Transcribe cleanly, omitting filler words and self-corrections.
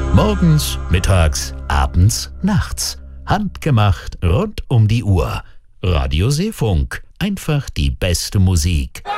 Morgens, mittags, abends, nachts. Handgemacht rund um die Uhr. Radio Seefunk. Einfach die beste Musik.